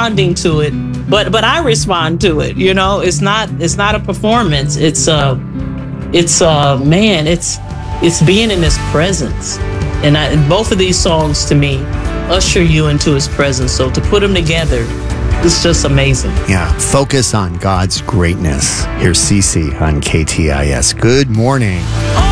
responding to it, but I respond to it. You know, it's not a performance. It's man, it's being in His presence, and both of these songs to me usher you into His presence. So to put them together, it's just amazing. Yeah, focus on God's greatness. Here's Cece on KTIS. Good morning.